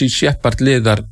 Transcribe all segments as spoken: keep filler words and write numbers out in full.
Sea Shepherd liðar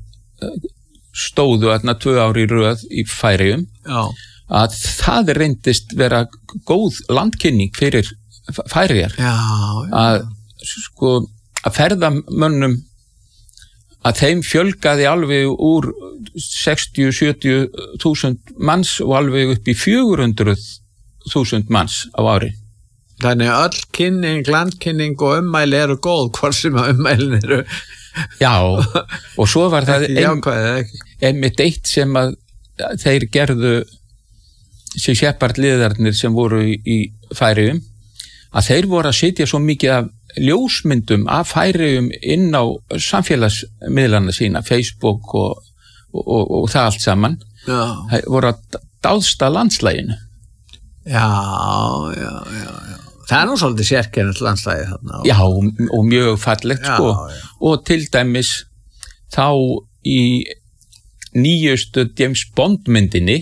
stóðu þarna tvö ár í röð í Færeyjum Já. að það reyndist vera góð landkynning fyrir Færeyjar Já, já. að sko að ferðamönnum að þeim fjölgaði alveg úr sextíu til sjötíu þúsund manns og alveg upp í fjögur hundruð þúsund manns á ári. Þannig að öll kynning, landkynning og ummæli eru góð, hvort sem að ummælin eru. Já, og svo var það ein, einmitt eitt sem að þeir gerðu Sea Shepherd liðarnir sem voru í, í Færeyjum, að þeir voru að setja svo mikið af ljósmyndum af Færeyjum inn á samfélagsmiðlana sína, Facebook og, og, og, og það allt saman. Já. Þeir voru að dáðsta landslæginu. Já, já, já, já. Það er nú svolítið sérkennilegt landslægi þarna. Já, og, og mjög fallegt, já, sko. Já. Og til dæmis þá í nýjustu James Bond myndinni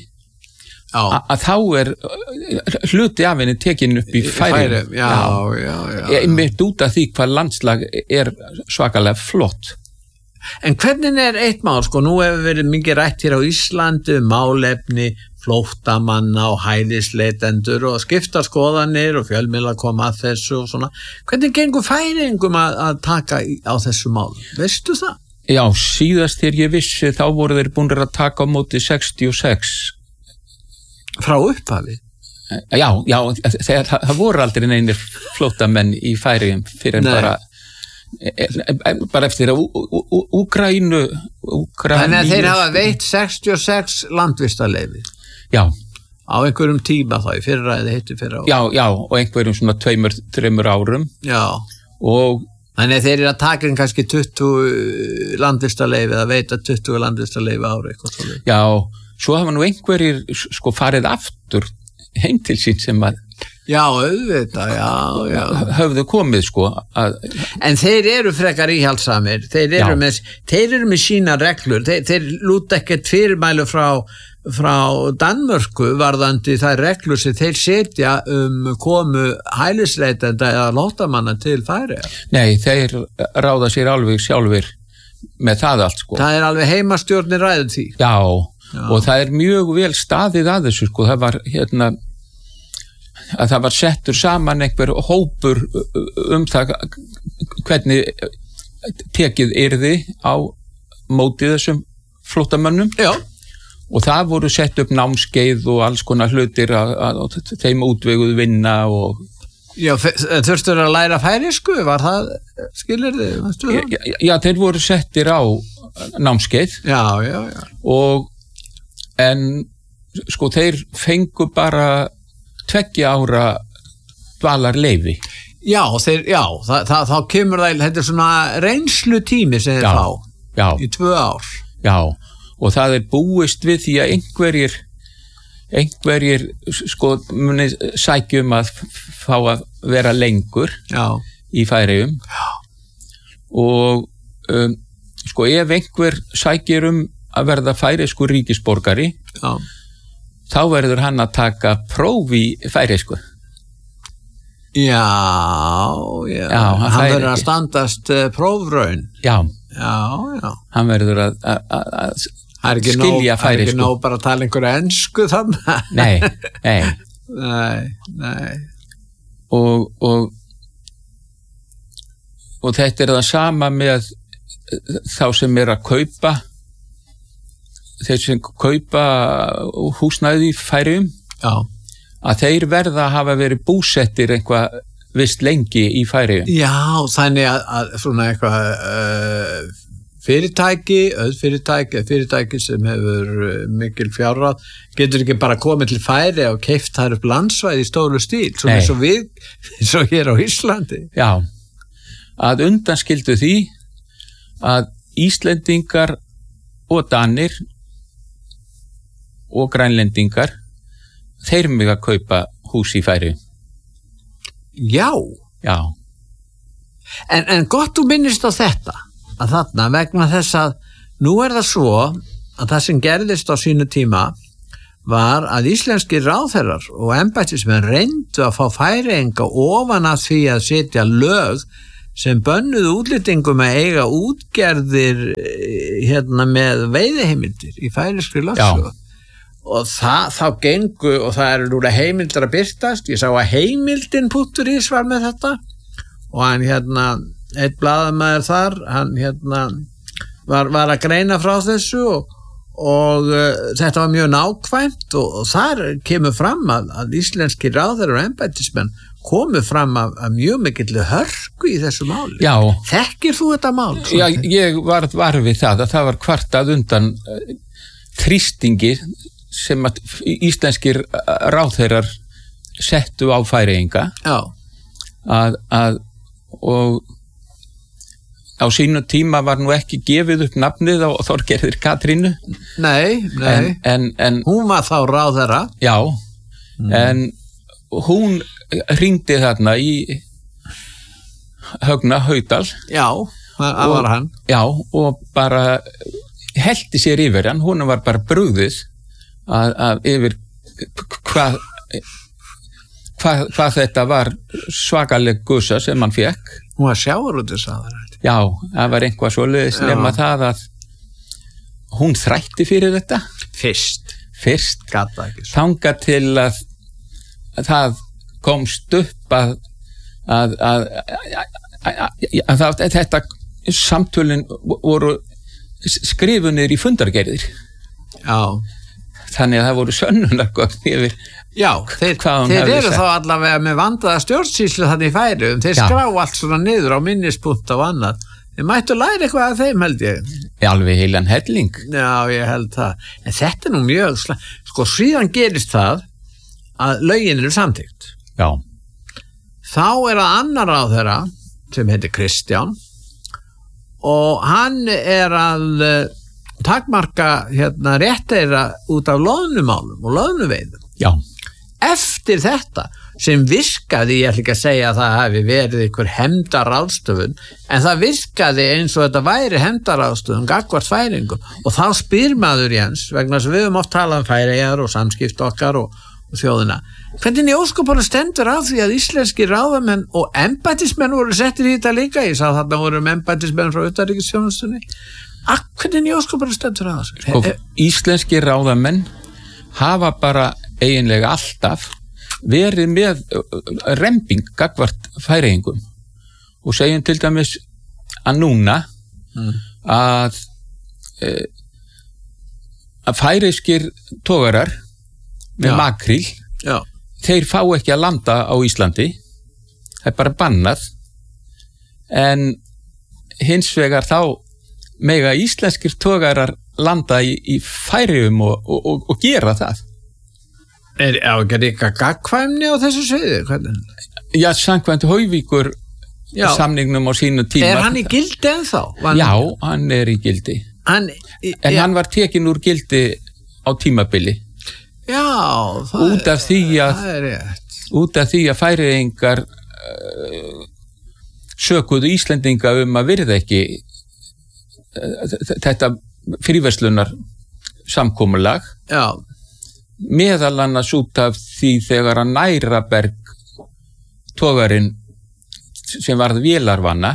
að þá er hluti af henni tekin upp í Færeyjum. Já, já, já. Ég mitt út af því hvað landslag er svakalega flott. En hvernig er eitt mál, sko, nú hefur verið mikið rætt hér á Íslandi um málefni flóttamanna og hælisleitendur og skipta skoðanir og fjölmiðlar koma að þessu og svona. Hvernig gengur Færeyingum að, að taka í, á þessu mál? Veistu það? Já, síðast þegar ég vissi þá voru þeir búinir að taka á móti sextíu og sex. Frá upphafi? Já, já, þegar það, það voru aldrei neinir flóttamenn í Færeyjum fyrir en bara bara eftir að Úkraínu Þannig að þeir hafa veitt sextíu og sex landvistarleyfi. Já. Á einhverjum tíma þá, í fyrra eða hittu fyrra ára. Já, já, og einhverjum svona tveimur, þreimur árum. Já. Og þannig að þeir eru að taka inn kannski tuttugu landvistarleyfi eða veita tuttugu landvistarleyfi ári eitthvað svona. Já, svo hafa nú einhverjir sko farið aftur heim til sín sem að Já, auðvitað, já, já. höfðu komið, sko. Að en þeir eru frekar íhaldsamir, þeir eru, með, þeir eru með sína reglur, þeir, þeir lúta ekkert fyrirmælu frá, frá Danmörku varðandi þær reglur sem þeir setja um komu hælisleitenda eða lóttamanna til Færeyja. Nei, þeir ráða sér alveg sjálfur með það allt, sko. Það er alveg heimastjórnin ræður því. Já, já, og það er mjög vel staðið að þessu, sko, það var hérna að það var settur saman einhver hópur um það hvernig tekið yrði á móti þessum flóttamönnum. Já. Og það voru sett upp námskeið og alls konar hlutir að, að, að þeim útveguð vinna og Já, þurftur að læra færisku, var það skilurðu, veistu það? Já, já, þeir voru settir á námskeið. Já, já, já. Og en sko þeir fengu bara tveggja ára dvalarleyfi. Já, þeir, já, það, það, þá kemur það, þetta er svona reynslu tími sem þeir já, fá já. í tvö ár. Já, og það er búist við því að einhverjir, einhverjir sko muni sækjum að fá að vera lengur já. Í Færeyjum. Já. Og um, sko ef einhver sækir um að verða færeyskur ríkisborgari, já. Þá verður hann að taka próf í færeysku. Já, já. já hann hann verður ekki. Að standast uh, prófraun. Já. Já, já. Hann verður að, að, að skilja nóg, færeysku. Það er ekki nóg bara að tala einhverja ensku þannig. Nei, nei. nei, nei. Og, og, og þetta er það sama með þá sem er að kaupa þeir sem kaupa húsnæði í Færeyjum, já. Að þeir verða að hafa verið búsettir eitthvað vist lengi í Færeyjum. Já, þannig að, að svona eitthvað uh, fyrirtæki, auðfyrirtæki, fyrirtæki sem hefur uh, mikil fjárráð, getur ekki bara komið til Færeyja og keypt þar upp landsvæði í stóru stíl, svona eins og við, eins og hér á Íslandi. Já, að undanskildu því að Íslendingar og Danir og Grænlendingar þeir mig að kaupa hús í Færeyjum. Já. Já. En, en gott þú minnist á þetta, að þarna vegna þess að nú er það svo að það sem gerðist á sínu tíma var að íslenski ráðherrar og embættismenn reyndu að fá Færeyinga ofan að því að setja lög sem bönnuðu útlendingum að eiga útgerðir hérna með veiðiheimildir í færiskri lögsögu. Og það, þá gengu, og það eru núna heimildir að birtast, ég sá að heimildin punktur is var með þetta, og hann hérna, eitt blaðamaður þar, hann hérna var, var að greina frá þessu og, og uh, þetta var mjög nákvæmt og, og þar kemur fram að, að íslenski ráðherrar og embættismenn komu fram af, af mjög mikill hörku í þessu máli. Já. Þekkir þú þetta mál? Já, ég var, var við það að það var kvartað undan uh, þrýstingi sem að íslenskir ráðherrar settu á Færeyinga. Já. Að, að, og á sínu tíma var nú ekki gefið upp nafnið á Þorgerðir Katrínu. Nei, nei. En, en, en, hún var þá ráðherra. Já, mm. en hún hringdi þarna í Högna Haudal. Já, það var hann. Já, og bara heldi sér yfir hann, hún var bara brugðið að, að yfir hvað hva, hva þetta var svakaleg gusa sem hann fekk. Hún var sjávarútvegsráðherra. Já, það var einhvað svoleiðis nema það að hún þrætti fyrir þetta. Fyrst. Fyrst. Gata ekki. Þanga til að, að það komst upp að að, að, að, að, að þetta samtölin voru skrifunir í fundargerðir. Já. Þannig að það voru sönnunargögn yfir. Já, þeir, þeir eru þá allavega með vandaða stjórnsýslu þannig í Færeyjum. Þeir skrá allt svona niður á minnispunkt og annað. Þeir mættu læra eitthvað af þeim, held ég. Alveg heilan helling. Já, ég held það. En þetta er nú mjög slag. Sko, síðan gerist það að lögin eru samþykkt. Já. Þá er að annar á þeirra sem heitir Kristján og hann er að takmarka hérna rétteira út af loðnumálum og loðnuveiðum. Já. Eftir þetta sem virkaði, ég ætla ekki að segja að það hafi verið einhver hefndarráðstöfun, en það virkaði eins og þetta væri hefndarráðstöfun gagnvart Færeyingum og þá spyr maður Jens, vegna sem við höfum oft talað um Færeyjar og samskipt okkar og, og þjóðina. Hvernig í óskopunum stendur á því að íslenski ráðamenn og embættismenn voru settir í þetta líka? Ég sá þarna voru embættismenn frá utanríkisþjónustunni. Hvernig í óskopunum stendur á þessu? Sko, íslenski ráðamenn hafa bara eiginlega alltaf verið með rembing gagnvart Færeyingum og segjum til dæmis að núna mm. að e, að færeyskir togarar með Já. makríl Já. þeir fá ekki að landa á Íslandi, það er bara bannað, en hins vegar þá mega íslenskir togarar landa í, í Færeyjum og, og, og, og gera það. Er ekki eitthvað gagnkvæmni á þessu sviði? Hvernig? Já, samkvæmt Hauvíkur Já. Samningnum á sínu tíma. Er hann í gildi ennþá? Hann... Já, hann er í gildi. Hann, en ja. hann var tekin úr gildi á tímabili. Já, það út af því að, það er rétt. Út af því að Færeyingar uh, sökuðu Íslendinga um að virða ekki uh, þetta fríverslunar samkomulag. Já. Meðal annars út af því þegar að Næraberg togarinn sem varð vélarvanna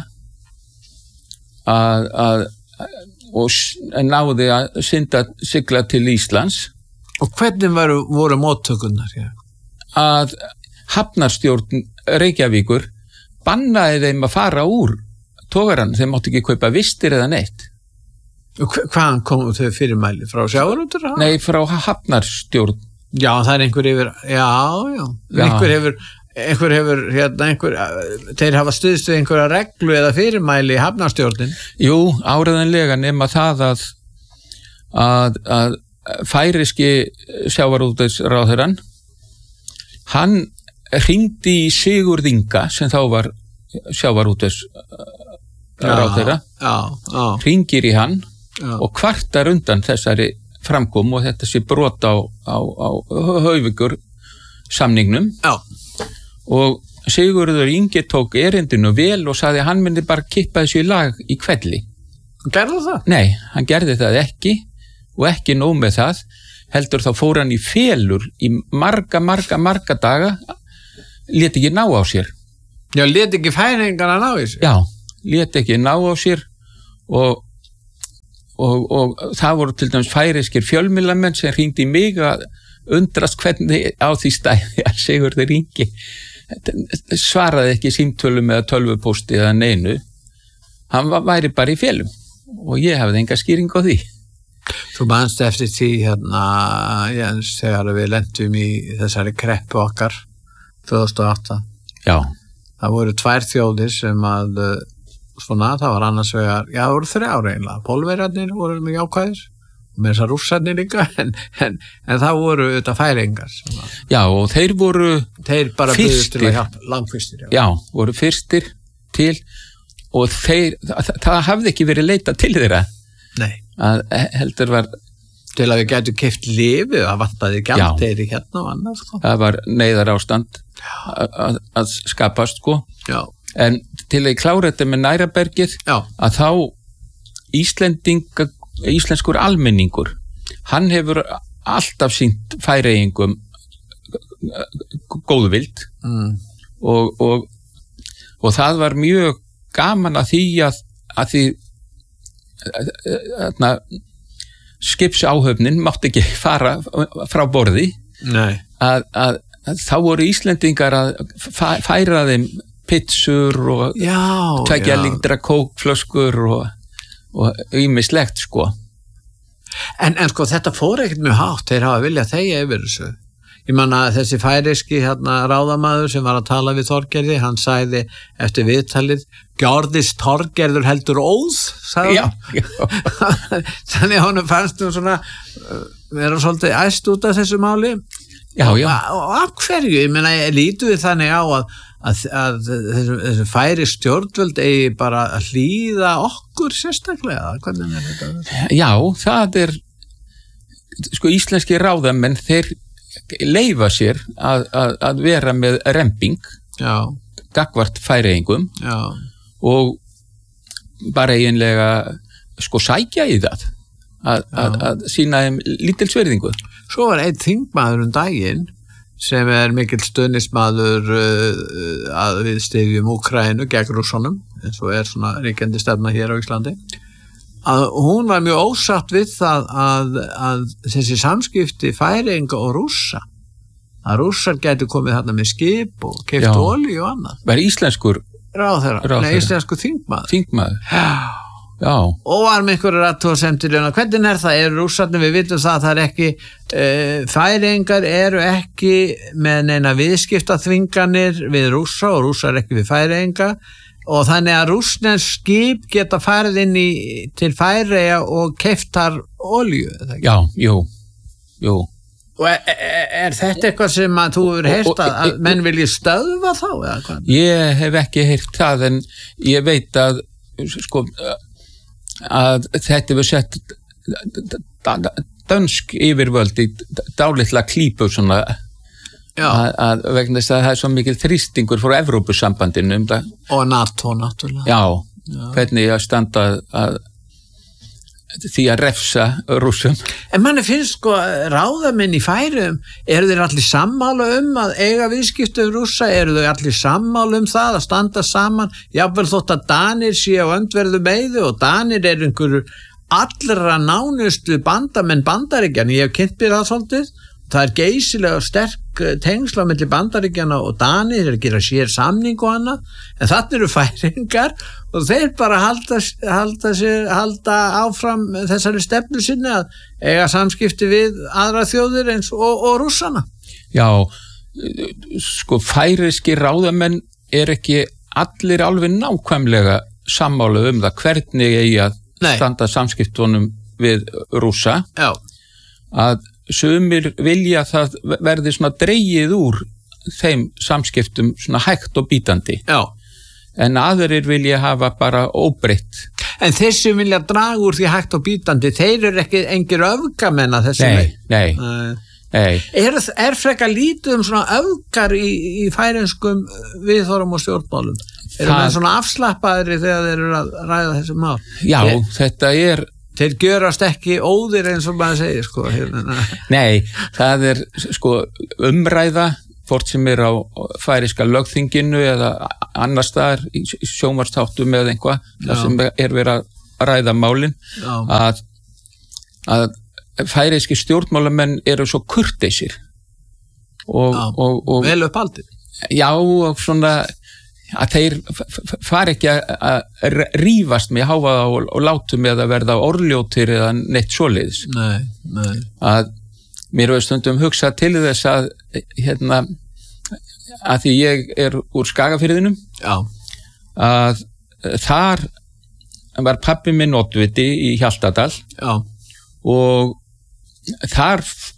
að, að og náði að synda sigla til Íslands. Og hvernig voru, voru móttökurnar? Ja? Að hafnarstjórn Reykjavíkur bannaði þeim að fara úr togarann, þeim mátti ekki kaupa vistir eða neitt. Hvaðan komu þau fyrirmæli? Frá sjávarútur? Nei, frá hafnarstjórn. Já, það er einhver yfir, já, já, já. Einhver hefur, einhver hefur, hérna, einhver, þeir hafa stuðst við einhverja reglu eða fyrirmæli í hafnarstjórnin? Jú, áreiðanlega nema það að, að, að færeyski sjávarútvegsráðherrann, hann hringdi í Sigurð Inga, sem þá var sjávarútvegsráðherra, hringir í hann, Já. Og kvartar undan þessari framkom og þetta sé brot á, á, á Hauvíkur samningnum. Já. Og Sigurður Ingi tók erindinu vel og sagði að hann myndi bara kippa þessu í lag í kvelli. Gerði það? Nei, hann gerði það ekki og ekki nóg með það, heldur þá fór hann í felur í marga, marga, marga daga, lét ekki ná á sér. Já, lét ekki Færeyingarna ná í sér? Já. lét ekki ná á sér og, og, og það voru til dæmis færiskir fjölmiðlamenn sem hringdi í mig að undrast hvernig á því stæði að Sigurður Ingi svaraði ekki símtölum eða tölvupósti eða neinu. Hann væri bara í félum og ég hafði enga skýring á því. Þú manst eftir því hérna, Jens, þegar við lentum í þessari kreppu okkar tvö þúsund og átta. Já. Það voru tvær þjóðir sem að, svona, það var annars vegar, já, það voru þrjár eiginlega. Pólverjarnir voru með jákvæðir, með þessar rússarnir líka, en, en, en það voru auðvitað færingar. Svona. Já, og þeir voru þeir bara fyrstir, til að langfyrstir. Já. já, voru fyrstir til og þeir, það, það hafði ekki verið leitað til þeirra. Nei. Að heldur var til að við getum keypt lyfi og það vantaði gjaldeyri hérna og annað sko. Það var neyðar ástand að, að skapast sko. Já. En til að ég klára þetta með Nærabergið Já. Að þá Íslendinga, íslenskur almenningur hann hefur alltaf sýnt Færeyingum góðvild mm. og, og, og það var mjög gaman að því að, að því Þarna, skipsáhöfnin mátti ekki fara frá borði að, að, að þá voru Íslendingar að færa þeim pizzur og tveggja lítra kókflöskur og, og ýmislegt sko. En, en sko þetta fór ekkert mjög hátt, þeir hafa viljað þegja yfir þessu. Ég man að þessi færiski hérna, ráðamaður sem var að tala við Þorgerði, hann sagði eftir viðtalið, gjörðist Þorgerður heldur óð, sagði já, já. Þannig að honum fannst um svona, vera svolítið æst út af þessu máli. Já, já. Og, og af hverju, ég meina, lítu við þannig á að, að, að þessu, þessu færi stjórnvöld eigi bara að hlýða okkur sérstaklega, hvernig er þetta? Já, það er, sko íslenski ráðamenn, þeir leyfa sér að, að, að vera með remping gagnvart Færeyingum Já. Og bara eiginlega sko sækja í það að, að, að sína þeim lítil sverðingu. Svo var einn þingmaður um daginn sem er mikill stöðnismadur uh, að við styðjum Úkraínu gegn Rússunum, eins og er svona ríkjandi stefna hér á Íslandi, að hún var mjög ósátt við það að, að þessi samskipti Færeyinga og Rússa, að Rússar gætu komið þarna með skip og keypt olíu og annað. Var íslenskur ráðherra, nei íslenskur þingmaður. Þingmaður. Já. Já. Og var með einhverjar athugasemdir, hvernig er það, eru Rússarnir, við vitum það að það er ekki, uh, Færeyingar eru ekki með neina viðskiptaþvinganir við Rússa og Rússar ekki við Færeyinga. Og þannig að rússnesk skip geta farið inn í, til Færeyja og keyptar olíu. Já, jú, jú. Og er, er, er þetta eitthvað sem að þú hefur heyrt að, að menn vilji stöðva þá? Eða hvað? Ég hef ekki heyrt það en ég veit að, sko, að þetta hefur sett dönsk yfirvöld í dálitla klípu svona Að, að vegna þess að það er svo mikil þrýstingur frá Evrópusambandinu um það. Og NATO náttúrulega. Já, Já. Hvernig að standa að, því að refsa Rússum. En manni finnst sko ráðamenn í Færeyjum, eru þeir allir sammála um að eiga viðskipti um Rússa, eru þeir allir sammála um það að standa saman, jafnvel þótt að Danir sé á öndverðu meiðu og Danir eru einhverju allra nánustu bandamenn Bandaríkjanna, ég hef kynnt mér það svolítið. Það er geysilega sterk tengsla milli Bandaríkjanna og Dani, þeir gera sér samning og annað, en þarna eru Færeyingar og þeir bara halda, halda, sér, halda áfram þessari stefnu sinni að eiga samskipti við aðra þjóðir eins og, og Rússana. Já, sko færeyskir ráðamenn er ekki allir alveg nákvæmlega sammála um það hvernig eigi að Nei. Standa samskiptunum við Rússa. Já. Að sumir vilja það verði svona dregið úr þeim samskiptum svona hægt og bítandi. Já. En aðrir vilja hafa bara óbreytt. En þeir sem vilja draga úr því hægt og bítandi, þeir eru ekki engir öfgamenn að þessu nei, nei, nei, nei. Er, er frekar lítið um svona öfgar í, í færenskum viðhorfum og stjórnmálum? Eru það... með svona afslappaðri þegar þeir eru að ræða þessu mál? Já, ég... þetta er... Þeir gjörast ekki óðir eins og maður segir, sko. Nei, það er, sko, umræða hvort sem er á færiska lögþinginu eða annar staðar í sjónvarpsþáttum eða einhvað, það sem er verið að ræða málin, að, að færiski stjórnmálamenn eru svo kurteisir og, og, og vel upp aldrei. Já, og svona að þeir fari ekki að rífast með hávaða og, og látum eða verða orðljótir eða neitt svoleiðis. Nei, nei. Að mér hefur stundum hugsað til þess að hérna, að því ég er úr Skagafirðinum, já, að þar var pabbi minn oddviti í Hjaltadal, já, og þar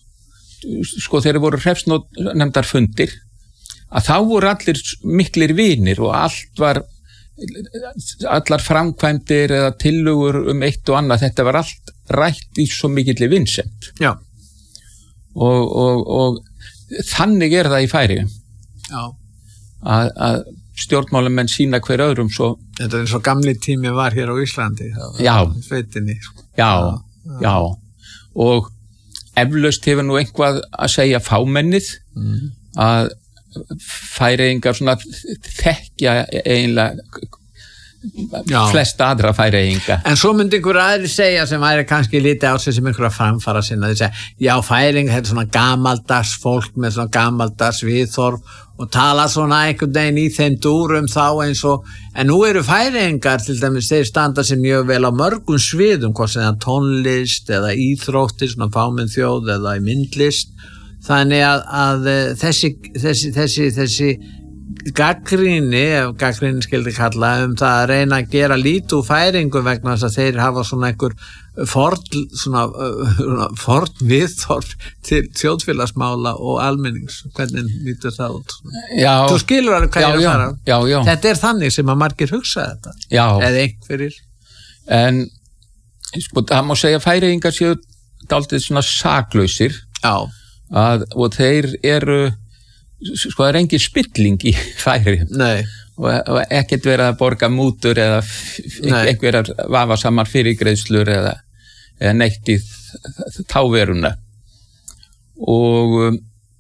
sko þeir voru hreppsnefndar fundir, að þá voru allir miklir vinir og allt var allar framkvæmdir eða tillögur um eitt og annað, þetta var allt rætt í svo mikilli vinsemd. Já. Og, og, og þannig er það í Færeyjum. Já. Að, að stjórnmálamenn sína hver öðrum svo. Þetta er eins og gamli tími var hér á Íslandi. Já. Sveitinni. Já, já, já. Og eflaust hefur nú einhvað að segja fámennið, mm. að Færeyingar svona þekkja eiginlega já. Flest aðra Færeyinga. En svo myndi einhver aðri segja sem væri kannski lítið á sig sem einhverja framfara sinna, þess að já, Færeyingar er svona gamaldags fólk með svona gamaldags viðhorf og tala svona einhvern veginn í þeim dúrum þá eins og, en nú eru Færeyingar til dæmis, þeir standa sem mjög vel á mörgum sviðum, hvort sem það tónlist eða íþróttir, svona fámenn þjóð eða í myndlist, þannig að, að þessi, þessi, þessi, þessi gagnrýni, ef gagnrýni skildi kalla, um það að reyna að gera lítið úr Færeyingum vegna þess að þeir hafa svona einhver forn, svona, uh, forn viðhorf til þjóðfélagsmála og almennings. Hvernig lítur það út? Já. Þú skilur alveg hvað já, ég er að já, fara. Já, já. Þetta er þannig sem að margir hugsa þetta. Já. Eða einhverjir. En sko, það má segja að Færeyingar séu dálítið svona saklausir. Já. Að, og þeir eru sko það er engin spilling í Færeyjum. Nei. Og, og ekkert verið að borga mútur eða einhverjar vafasamar fyrirgreiðslur eða, eða neitt í táveruna. Og um,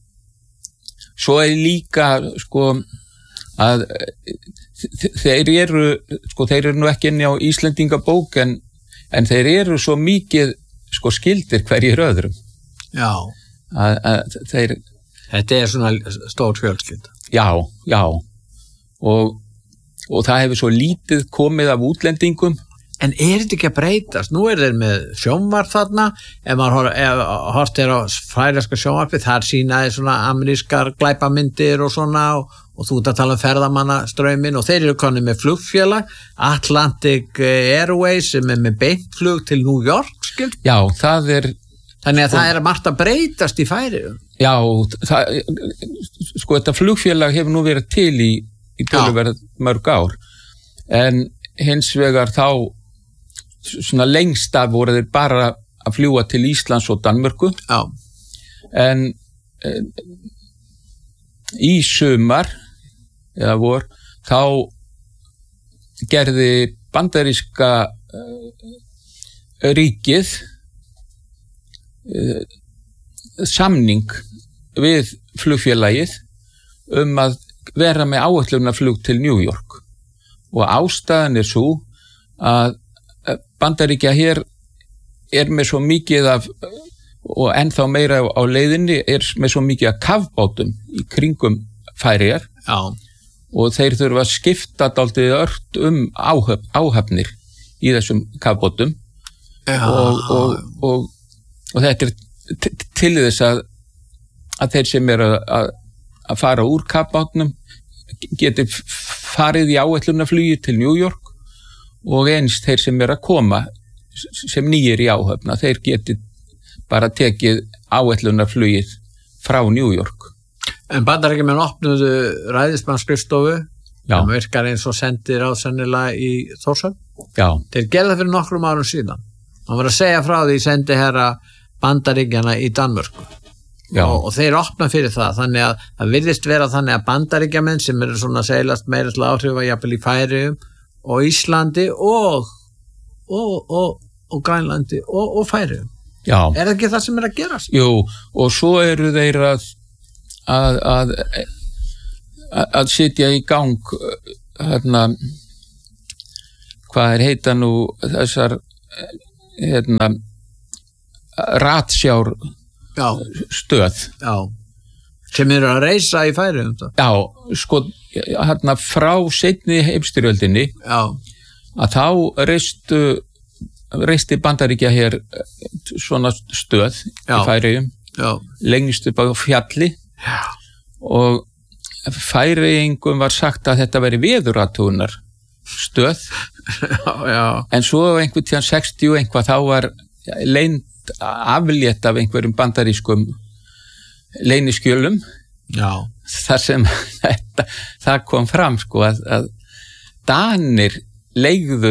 svo er líka sko að þeir eru sko þeir eru nú ekki inni á Íslendingabók en, en þeir eru svo mikið sko skildir hverjir öðrum. Já. Að, að þeir Þetta er svona stór fjölskylda. Já, já. Og, og það hefur svo lítið komið af útlendingum. En er þetta ekki að breytast? Nú er þeir með sjónvarp þarna, ef maður hort er á færeyska sjónvarpi, þar sínaði svona amerískar glæpamyndir og svona og, og þú ert að tala um ferðamannastraumin og þeir eru konið með flugfélag, Atlantic Airways sem er með beintflug til New York, skil? Já, það er Þannig að sko, það er margt að breytast í Færeyjum. Já, það, sko þetta flugfélag hefur nú verið til í, í töluverð mörg ár, en hins vegar þá svona lengst af voru þeir bara að fljúga til Íslands og Danmörku. Já. En e, í sumar, eða vor, þá gerði bandaríska e, ríkið samning við flugfélagið um að vera með áætlunarflug til New York og ástæðan er svo að Bandaríkja hér er með svo mikið af og ennþá meira á leiðinni er með svo mikið af kafbátum í kringum Færeyjar. Já. Og þeir þurfa að skipta dálítið ört um áhöf, áhafnir í þessum kafbátum. Já. og, og, og Og þetta er til þess að, að þeir sem eru að, að fara úr kafbátnum geti farið í áætlunarflugi til New York og eins þeir sem eru að koma sem nýjir í áhöfna, þeir geti bara tekið áætlunarflugið frá New York. En Bandaríkjamenn opnuðu ræðismannsskrifstofu, sem virkar eins og sendir á sennilega í Þórshöfn. Já. Þeir gerðu það fyrir nokkrum árum síðan. Hann var að segja frá því sendi herra Bandaríkjana í Danmörku og, og þeir opna fyrir það, þannig að það virðist vera þannig að Bandaríkjamenn sem eru svona seilast meira til áhrifa jafnvel í Færeyjum og Íslandi og og, og, og Grænlandi og, og Færeyjum. Já. Er það ekki það sem er að gerast? Jú, og svo eru þeir að að að, að sitja í gang hérna hvað er heita nú þessar hérna ratsjár já. stöð já. sem eru að reisa í Færeyjum já, sko hérna frá seinni heimsstyrjöldinni já. að þá reistu reisti Bandaríkja hér svona stöð já. Í Færeyjum já. Lengst upp á fjalli já. Og Færeyingum var sagt að þetta veri veðurathugunar stöð já, já. En svo einhvern tíðan sextíu einhvað þá var leynd aflétt af einhverjum bandarískum leyniskjölum já. Þar sem þetta, það kom fram sko að, að Danir leigðu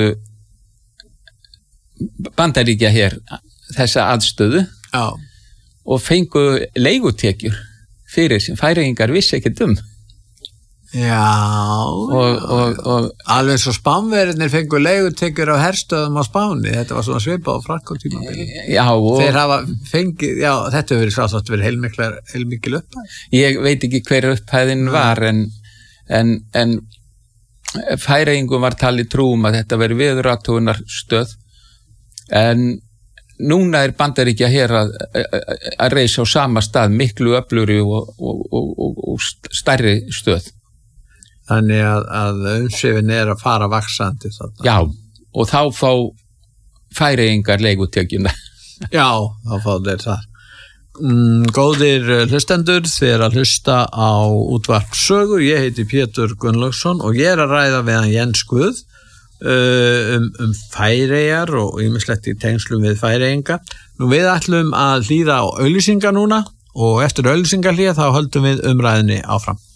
Bandaríkja hér þessa aðstöðu já. Og fengu leigutekjur fyrir sem Færeyingar vissi ekkert um já, og, og, og alveg svo Spánverðinir fengu leigutekjur á herstöðum á Spáni, þetta var svona svipað á Frakkótímabili já, og þeir hafa fengið, já þetta hefur verið svolítið verið heilmikil, heilmikil upphæð ég veit ekki hver upphæðin var en, en, en Færeyingum var talið trúum að þetta veri veðurathugunar stöð en núna er Bandaríkja hér að, að reisa á sama stað miklu öflugri og, og, og, og stærri stöð þannig að, að umsvifin er að fara vaxandi þarna. Já, og þá fá Færeyingar leigutekjuna já, þá fá þeir það mm, góðir hlustendur þið er að hlusta á útvarp sögu ég heiti Pétur Gunnlaugsson og ég er að ræða við hann Jens Guð um, um Færeyjar og ýmislegt í tengslum við Færeyinga nú við ætlum að hlýða á auglýsingar núna og eftir auglýsingarhlýða þá höldum við umræðinni áfram